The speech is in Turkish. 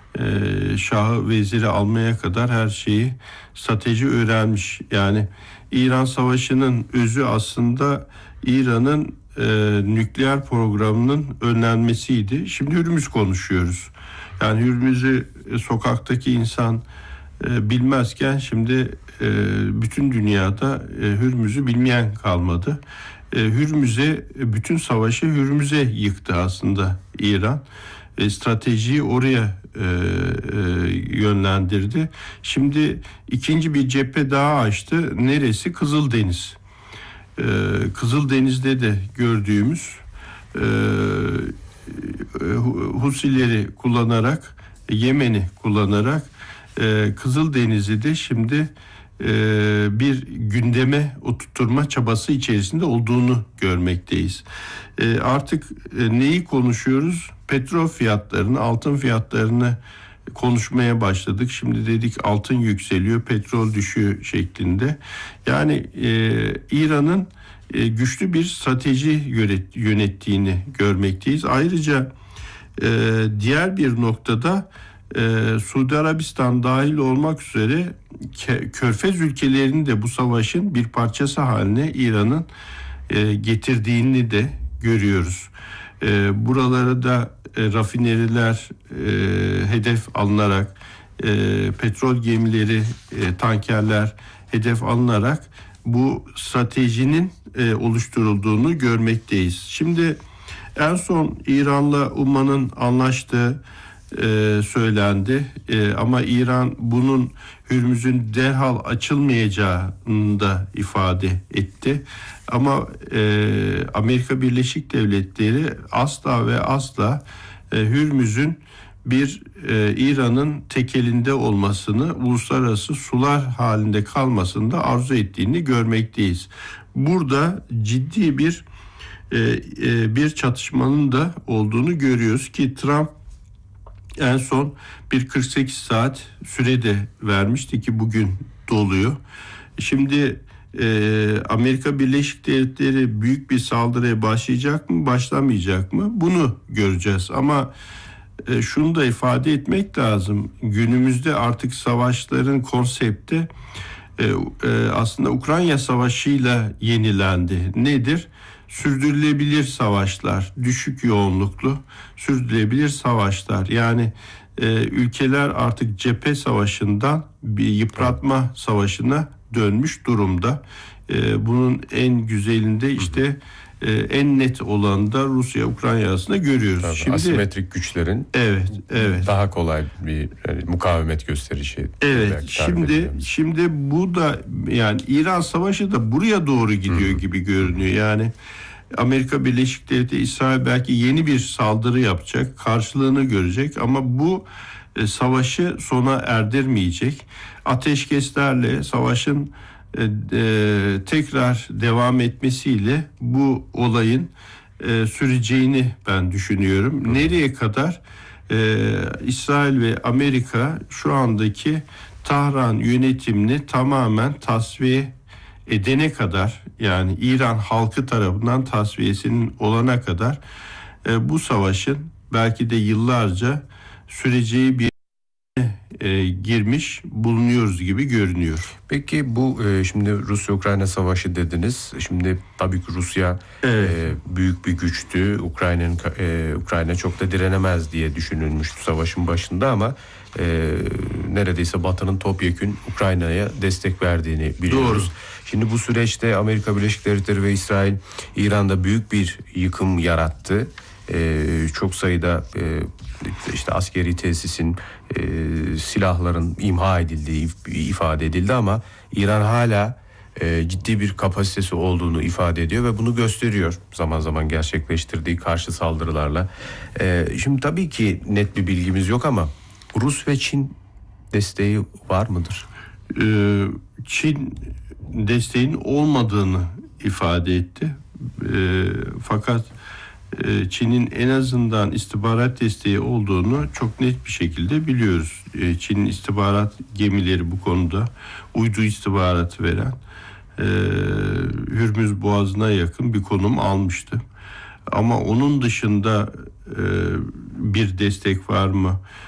şahı veziri almaya kadar her şeyi strateji öğrenmiş. Yani İran Savaşı'nın özü aslında İran'ın nükleer programının önlenmesiydi. Şimdi Hürmüz konuşuyoruz. Yani Hürmüz'ü sokaktaki insan bilmezken şimdi bütün dünyada Hürmüz'ü bilmeyen kalmadı. Hürmüz'e bütün savaşı Hürmüz'e yıktı aslında İran. Stratejiyi oraya yönlendirdi. Şimdi ikinci bir cephe daha açtı. Neresi? Kızıldeniz. Kızıldeniz'de de gördüğümüz Husileri kullanarak, Yemen'i kullanarak Kızıldeniz'i de şimdi bir gündeme oturtma çabası içerisinde olduğunu görmekteyiz. Artık neyi konuşuyoruz? Petrol fiyatlarını, altın fiyatlarını konuşmaya başladık. Şimdi dedik altın yükseliyor, petrol düşüyor şeklinde. Yani İran'ın güçlü bir strateji yönettiğini görmekteyiz. Ayrıca diğer bir noktada Suudi Arabistan dahil olmak üzere Körfez ülkelerini de bu savaşın bir parçası haline İran'ın getirdiğini de görüyoruz. Buralara da rafineriler hedef alınarak, petrol gemileri, tankerler hedef alınarak bu stratejinin oluşturulduğunu görmekteyiz. Şimdi en son İran'la Umman'ın anlaştığı söylendi. Ama İran bunun Hürmüz'ün derhal açılmayacağını da ifade etti. Ama Amerika Birleşik Devletleri asla ve asla Hürmüz'ün bir İran'ın tekelinde olmasını, uluslararası sular halinde kalmasını da arzu ettiğini görmekteyiz. Burada ciddi bir çatışmanın da olduğunu görüyoruz ki Trump en son bir 48 saat süre de vermişti ki bugün doluyor. Şimdi Amerika Birleşik Devletleri büyük bir saldırıya başlayacak mı, başlamayacak mı? Bunu göreceğiz. Ama şunu da ifade etmek lazım. Günümüzde artık savaşların konsepti aslında Ukrayna Savaşı'yla yenilendi. Nedir? Sürdürülebilir savaşlar, düşük yoğunluklu sürdürülebilir savaşlar. Yani ülkeler artık cephe savaşından bir yıpratma savaşına dönmüş durumda. Bunun en güzelinde işte en net olanı da Rusya-Ukrayna arasında görüyoruz. Tabii, şimdi asimetrik güçlerin evet daha kolay bir mukavemet gösterişi. Evet. Şimdi bu da yani İran Savaşı da buraya doğru gidiyor gibi görünüyor. Yani Amerika Birleşik Devletleri, İsrail belki yeni bir saldırı yapacak, karşılığını görecek ama bu savaşı sona erdirmeyecek. Ateşkeslerle savaşın tekrar devam etmesiyle bu olayın süreceğini ben düşünüyorum. Nereye kadar? İsrail ve Amerika şu andaki Tahran yönetimini tamamen tasfiye edene kadar, yani İran halkı tarafından tasfiyesinin olana kadar bu savaşın belki de yıllarca süreceği bir girmiş bulunuyoruz gibi görünüyor. Peki bu şimdi Rusya-Ukrayna savaşı dediniz. Şimdi tabii ki Rusya büyük bir güçtü. Ukrayna çok da direnemez diye düşünülmüştü savaşın başında ama neredeyse Batı'nın topyekün Ukrayna'ya destek verdiğini biliyoruz. Doğru. Şimdi bu süreçte Amerika Birleşik Devletleri ve İsrail İran'da büyük bir yıkım yarattı. Çok sayıda işte askeri tesisin, silahların imha edildiği ifade edildi ama İran hala ciddi bir kapasitesi olduğunu ifade ediyor ve bunu gösteriyor zaman zaman gerçekleştirdiği karşı saldırılarla. Şimdi tabii ki net bir bilgimiz yok ama Rus ve Çin desteği var mıdır? Çin desteğin olmadığını ifade etti. Fakat Çin'in en azından istihbarat desteği olduğunu çok net bir şekilde biliyoruz. Çin'in istihbarat gemileri bu konuda uydu istihbaratı veren Hürmüz Boğazı'na yakın bir konum almıştı. Ama onun dışında bir destek var mı?